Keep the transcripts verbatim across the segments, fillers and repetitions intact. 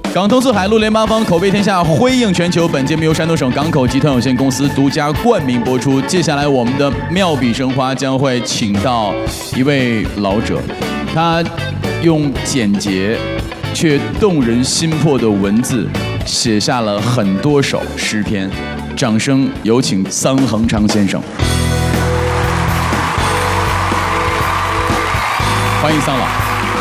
港通四海，陆联八方，口碑天下，辉映全球。本节目由山东省港口集团有限公司独家冠名播出。接下来，我们的妙笔生花将会请到一位老者，他用简洁却动人心魄的文字，写下了很多首诗篇。掌声有请桑恒昌先生。欢迎桑老。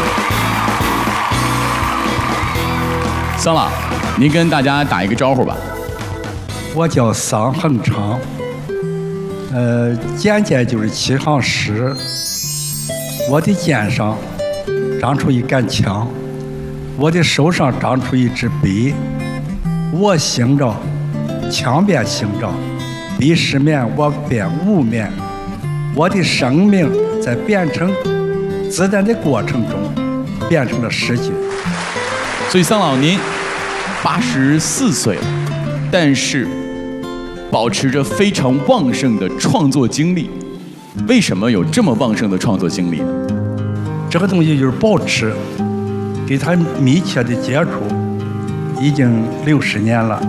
桑老，您跟大家打一个招呼吧。 我叫桑恒昌，呃，简介就是七行诗。我的肩上长出一杆枪，我的手上长出一支笔。我行着，枪便行着，笔失眠，我便无眠。我的生命在变成子弹的过程中，变成了诗句。 所以桑老您八十四岁了，但是保持着非常旺盛的创作精力。为什么有这么旺盛的创作精力呢？ 这个东西就是保持，给他密切的接触，已经六十年了，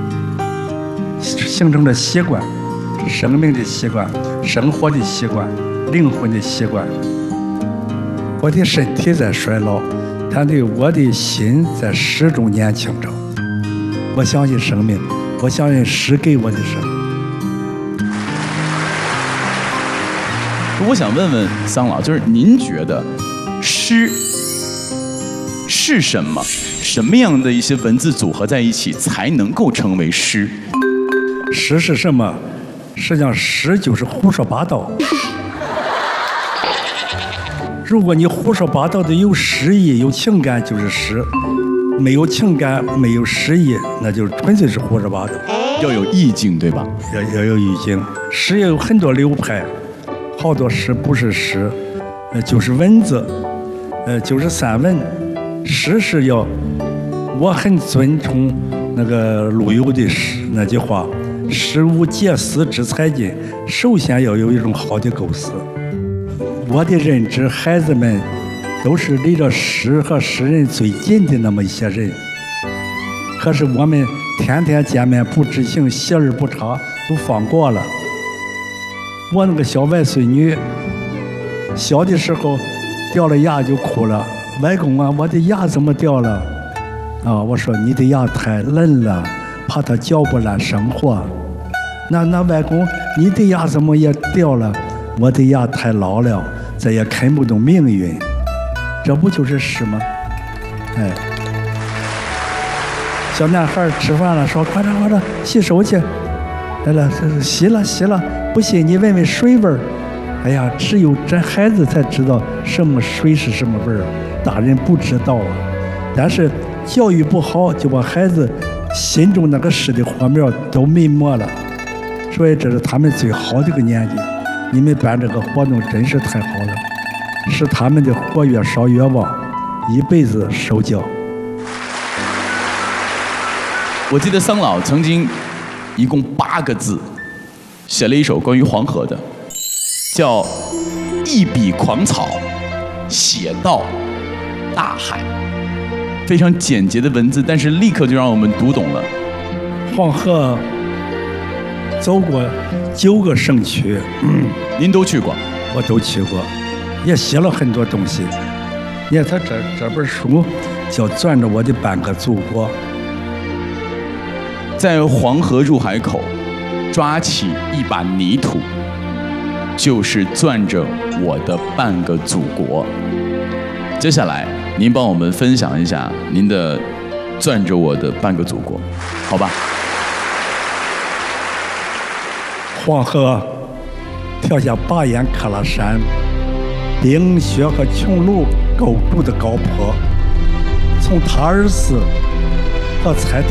形成了习惯，生命的习惯，生活的习惯，灵魂的习惯。我的身体在衰老，但对我的心在始终年轻着。我相信生命，我相信诗给我的生命。 我想问问桑老，就是您觉得诗是什么？什么样的一些文字组合在一起才能够成为诗？ 诗是什么？实际上，诗就是胡说八道。如果你胡说八道的有诗意、有情感，就是诗；没有情感、没有诗意，那就是纯粹是胡说八道。 要有意境，对吧？ 要要有意境。诗也有很多流派，好多诗不是诗，呃，就是文字，呃，就是散文。诗是要，我很尊崇那个陆游的诗那句话：“诗无解思之才尽。”首先要有一种好的构思。我的认知，孩子们都是离着诗和诗人最近的那么一些人。可是我们天天见面不知情，习而不察，都放过了。我那个小外孙女，小的时候掉了牙就哭了。外公啊，我的牙怎么掉了？啊，我说你的牙太嫩了，怕它嚼不烂生活。那那外公，你的牙怎么也掉了？我的牙太老了，再也啃不动命运。这不就是诗吗？哎，小男孩吃饭了，说快点快点洗手去。来了，洗了洗了，不信你闻闻水味儿。哎呀，只有这孩子才知道什么水是什么味儿，大人不知道啊。但是教育不好，就把孩子心中那个诗的火苗都泯没了。所以这是他们最好的一个年纪。你们办这个活动真是太好了，使他们的火越烧越旺，一辈子受教。 我记得桑老曾经一共八个字写了一首关于黄河的，叫“一笔狂草，写到大海”，非常简洁的文字，但是立刻就让我们读懂了。 黄河走过九个省区， 嗯，您都去过， 我都去过，也写了很多东西。你看他这这本书叫《攥着我的半个祖国》。 在黄河入海口，抓起一把泥土，就是攥着我的半个祖国。接下来，您帮我们分享一下您的攥着我的半个祖国，好吧？ 黄河跳下巴彦克拉山，冰雪和穹庐构筑的高坡，从塔尔寺和彩塔